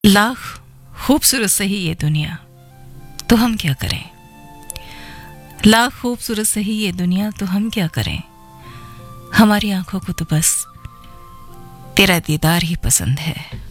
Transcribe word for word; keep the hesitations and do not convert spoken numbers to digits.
लाख खूबसूरत सही ये दुनिया, तो हम क्या करें। लाख खूबसूरत सही ये दुनिया, तो हम क्या करें। हमारी आंखों को तो बस तेरा दीदार ही पसंद है।